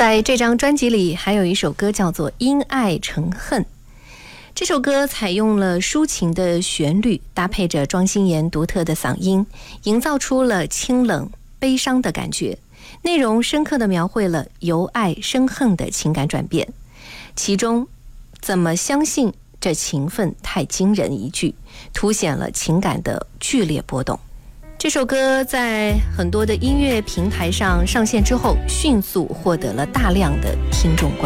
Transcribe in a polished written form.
在这张专辑里还有一首歌叫做《因爱成恨》，这首歌采用了抒情的旋律，搭配着庄心妍独特的嗓音，营造出了清冷悲伤的感觉，内容深刻地描绘了由爱生恨的情感转变。其中怎么相信这情分太惊人一句，凸显了情感的剧烈波动。这首歌在很多的音乐平台上上线之后，迅速获得了大量的听众关注。